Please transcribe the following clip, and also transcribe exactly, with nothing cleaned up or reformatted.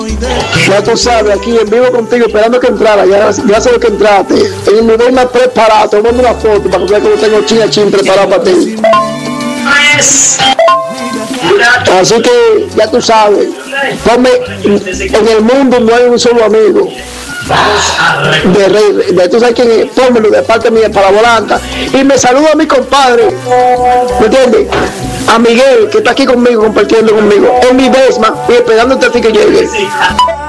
Ya tú sabes, aquí en vivo contigo, esperando que entrara. Ya, ya sé que entraste. En el nivel más preparado, tomando una foto para que veas cómo tengo china chin preparado para ti. Así que ya tú sabes, ponme, en el mundo no hay un solo amigo de rey, de, tú sabes quién es, pónmelo de parte mía para la volanta. Y me saludo a mi compadre, ¿me entiendes? A Miguel, que está aquí conmigo, compartiendo conmigo, en mi Vesma, y esperándote a ti que llegue.